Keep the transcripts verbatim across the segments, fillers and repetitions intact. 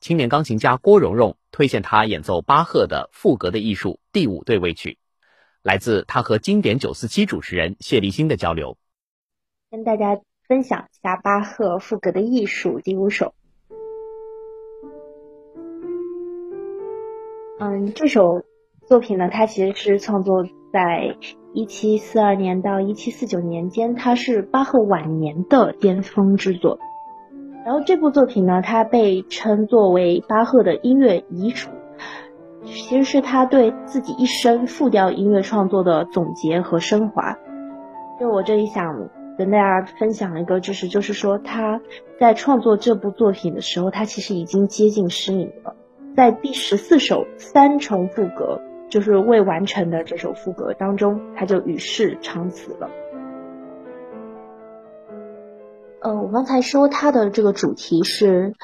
青年钢琴家郭蓉蓉推荐他演奏巴赫的《赋格的艺术》第五对位曲，来自他和经典九四七主持人谢立新的交流。 跟大家分享一下巴赫《赋格的艺术》第五首。嗯，这首作品呢，它其实是创作在一七四二年到一七四九年间，它是巴赫晚年的巅峰之作。然后这部作品呢，它被称作为巴赫的音乐遗属，其实是他对自己一生复调音乐创作的总结和升华。就我这里想跟大家分享一个知识，就是说他在创作这部作品的时候，他其实已经接近失明了。在第十四首三重赋格，就是未完成的这首赋格当中，他就与世长辞了。呃，我刚才说他的这个主题是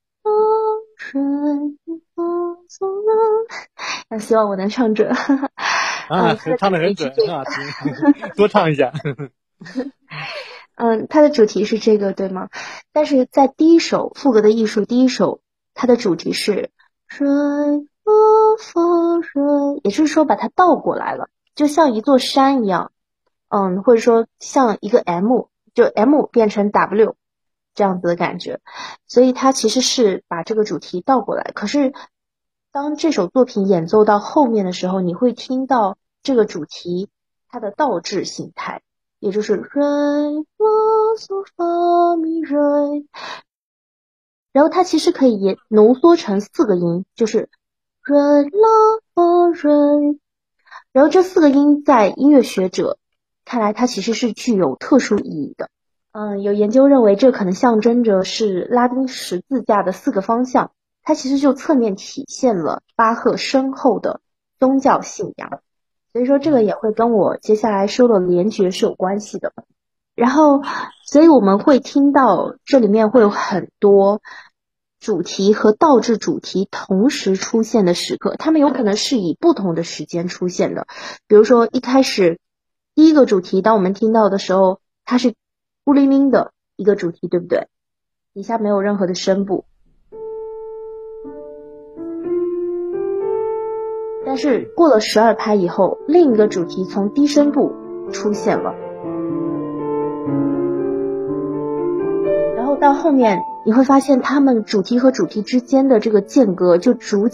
那希望我能唱准。 啊，唱得很准啊，多唱一下。 嗯，它的主题是这个，对吗？但是在第一首赋格的艺术第一首，它的主题是水波佛水，也就是说把它倒过来了，就像一座山一样，嗯，或者说像一个 M， 就 M 变成 W 这样子的感觉，所以它其实是把这个主题倒过来。可是当这首作品演奏到后面的时候，你会听到这个主题它的倒置形态，也就是瑞拉嗦发咪瑞，然后它其实可以也浓缩成四个音，就是瑞拉发瑞。然后这四个音在音乐学者看来，它其实是具有特殊意义的。嗯，有研究认为这可能象征着是拉丁十字架的四个方向，它其实就侧面体现了巴赫深厚的宗教信仰。所以说这个也会跟我接下来说的联觉是有关系的。然后所以我们会听到这里面会有很多主题和倒置主题同时出现的时刻，它们有可能是以不同的时间出现的。比如说一开始第一个主题当我们听到的时候，它是孤零零的一个主题，对不对？底下没有任何的声部。但是过了十二拍以后，另一个主题从低声部出现了，然后到后面你会发现他们主题和主题之间的这个间隔就逐